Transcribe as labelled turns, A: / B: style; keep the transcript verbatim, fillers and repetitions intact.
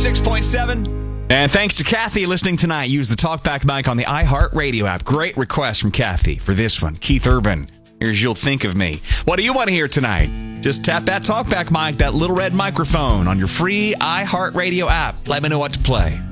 A: six point seven. And thanks to Kathy listening tonight. Use the TalkBack mic on the iHeartRadio app. Great request from Kathy for this one. Keith Urban, here's You'll Think of Me. What do you want to hear tonight? Just tap that TalkBack mic, that little red microphone on your free iHeartRadio app. Let me know what to play.